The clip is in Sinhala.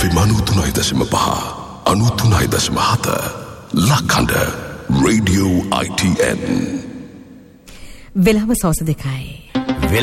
FM 93.5 93.7 ලක්කඳ Radio ITN වෙලාව සවස 2යි.